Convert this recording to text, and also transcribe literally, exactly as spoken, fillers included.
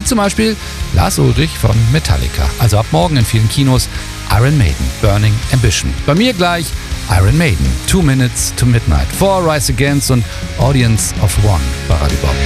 zum Beispiel Lars Ulrich von Metallica. Also ab morgen in vielen Kinos Iron Maiden, Burning Ambition. Bei mir gleich Iron Maiden, Two Minutes to Midnight, For Rise Against und Audience of One bei Radio Bob.